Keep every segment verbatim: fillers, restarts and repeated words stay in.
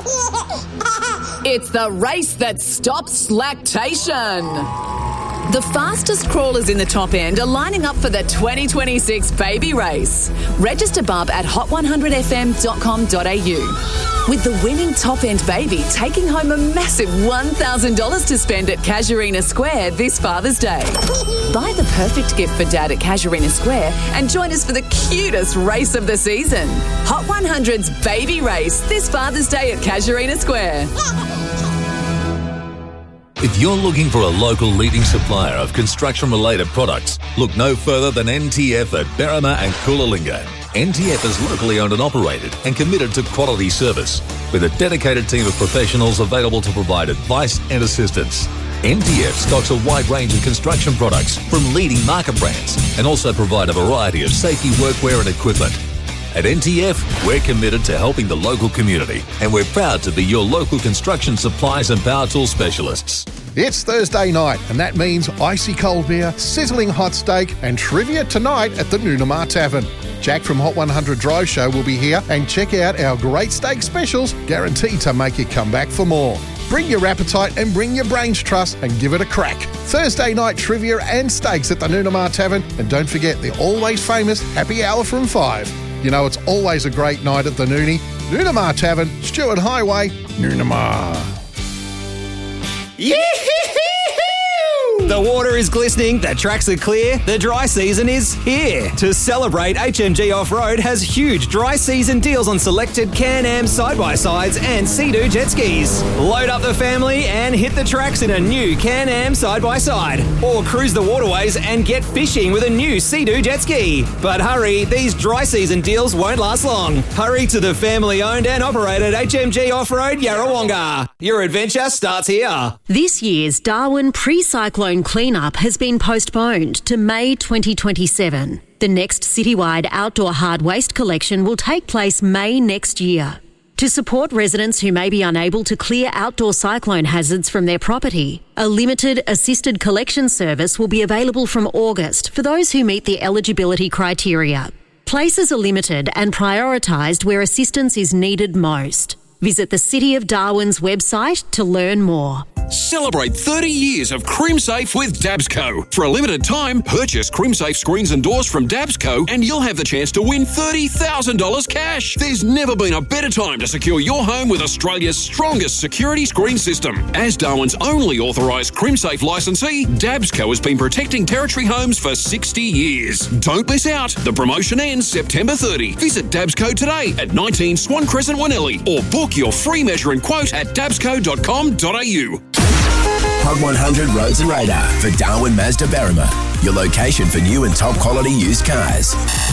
It's the race that stops lactation. The fastest crawlers in the top end are lining up for the twenty twenty-six baby race. Register bub at hot one hundred f m dot com dot a u. With the winning top end baby taking home a massive one thousand dollars to spend at Casuarina Square this Father's Day. Buy the perfect gift for Dad at Casuarina Square and join us for the cutest race of the season. Hot one hundred's baby race this Father's Day at Casuarina Square. If you're looking for a local leading supplier of construction-related products, look no further than N T F at Berrima and Coolangatta. N T F is locally owned and operated and committed to quality service, with a dedicated team of professionals available to provide advice and assistance. N T F stocks a wide range of construction products from leading market brands and also provide a variety of safety workwear and equipment. At N T F, we're committed to helping the local community, and we're proud to be your local construction supplies and power tool specialists. It's Thursday night, and that means icy cold beer, sizzling hot steak, and trivia tonight at the Noonamar Tavern. Jack from Hot one hundred Drive Show will be here, and check out our great steak specials, guaranteed to make you come back for more. Bring your appetite and bring your brains trust and give it a crack. Thursday night trivia and steaks at the Noonamar Tavern, and don't forget the always famous happy hour from five. You know, it's always a great night at the Noonie. Noonamar Tavern, Stewart Highway, Noonamar. Yee-hee-hee-hoo! The water is glistening, the tracks are clear, the dry season is here. To celebrate, H M G Off-Road has huge dry season deals on selected Can-Am side-by-sides and Sea-Doo jet skis. Load up the family and hit the tracks in a new Can-Am side-by-side. Or cruise the waterways and get fishing with a new Sea-Doo jet ski. But hurry, these dry season deals won't last long. Hurry to the family-owned and operated H M G Off-Road Yarrawonga. Your adventure starts here. This year's Darwin pre-cyclone cleanup has been postponed to May twenty twenty-seven. The next citywide outdoor hard waste collection will take place May next year. To support residents who may be unable to clear outdoor cyclone hazards from their property, a limited assisted collection service will be available from August for those who meet the eligibility criteria. Places are limited and prioritised where assistance is needed most. Visit the City of Darwin's website to learn more. Celebrate thirty years of CrimSafe with Dabsco. For a limited time, purchase CrimSafe screens and doors from Dabsco and you'll have the chance to win thirty thousand dollars cash. There's never been a better time to secure your home with Australia's strongest security screen system. As Darwin's only authorised CrimSafe licensee, Dabsco has been protecting Territory homes for sixty years. Don't miss out. The promotion ends September thirtieth. Visit Dabsco today at nineteen Swan Crescent, Wanelli, or book your free measure and quote at dabsco dot com dot a u. Hot one hundred Roads and Radar for Darwin Mazda Berrima, your location for new and top quality used cars.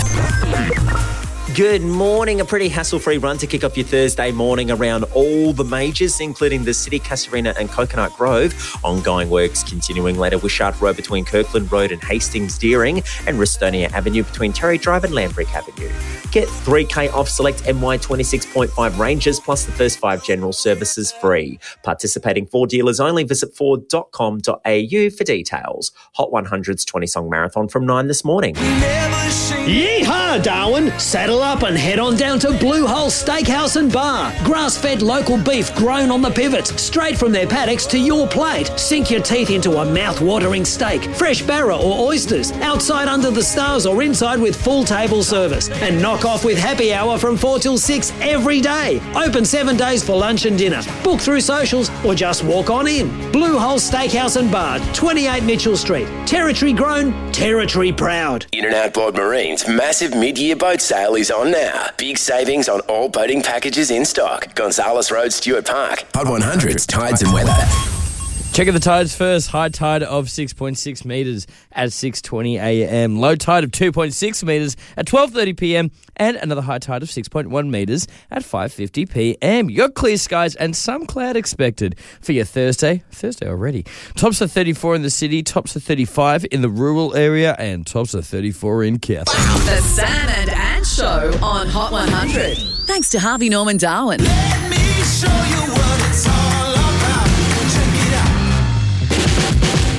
Good morning. A pretty hassle-free run to kick off your Thursday morning around all the majors, including the City, Casuarina and Coconut Grove. Ongoing works continuing later Wishart Road between Kirkland Road and Hastings Deering, and Restonia Avenue between Terry Drive and Lambrick Avenue. Get three K off select M Y twenty-six point five Rangers plus the first five general services free. Participating Ford dealers only. Visit ford dot com dot a u for details. Hot one hundred's twenty-song marathon from nine this morning. Yeehaw, Darwin! Saddle up and head on down to Blue Hole Steakhouse and Bar. Grass-fed local beef grown on the pivots, straight from their paddocks to your plate. Sink your teeth into a mouth-watering steak, fresh barra or oysters, outside under the stars or inside with full table service. And knock off with happy hour from four till six every day. Open seven days for lunch and dinner. Book through socials or just walk on in. Blue Hole Steakhouse and Bar, twenty-eight Mitchell Street. Territory grown, territory proud. In and Outboard Marine's massive mid-year boat sale is on now. Big savings on all boating packages in stock. Gonzales Road, Stuart Park. Hot one hundred's Tides and Weather. Checking the tides first. High tide of six point six metres at six twenty a m. Low tide of two point six metres at twelve thirty p m. And another high tide of six point one metres at five fifty p m. Your clear skies and some cloud expected for your Thursday. Thursday already. Tops of thirty-four in the city, tops of thirty-five in the rural area, and tops of thirty-four in Catherine. The Sam and Ann Show on Hot one hundred. Thanks to Harvey Norman Darwin. Let me show you what it's all about. Check it out.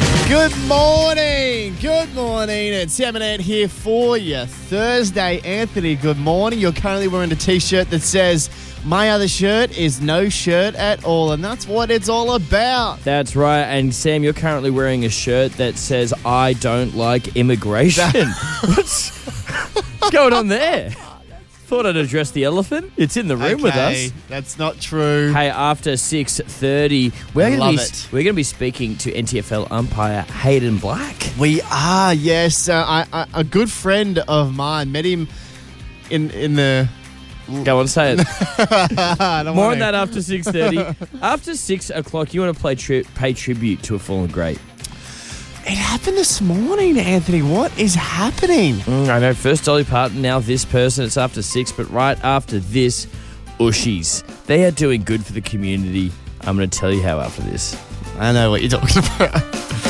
Good morning. Good morning. It's Eminet here for you. Thursday, Anthony, good morning. You're currently wearing a t-shirt that says, my other shirt is no shirt at all. And that's what it's all about. That's right. And Sam, you're currently wearing a shirt that says, I don't like immigration. what's, what's going on there? Thought I'd address the elephant. It's in the room okay, with us. That's not true. Hey, after six thirty, we're going love to be it. we're going to be speaking to N T F L umpire Hayden Black. We are, yes. Uh, I, I, a good friend of mine, met him in in the... Go on, say it. More on to. that after six thirty. After six o'clock, you want to play tri- pay tribute to a fallen great. It happened this morning, Anthony. What is happening? Mm, I know. First Dolly Parton, now this person. It's after six, but right after this, Ushies. They are doing good for the community. I'm going to tell you how after this. I know what you're talking about.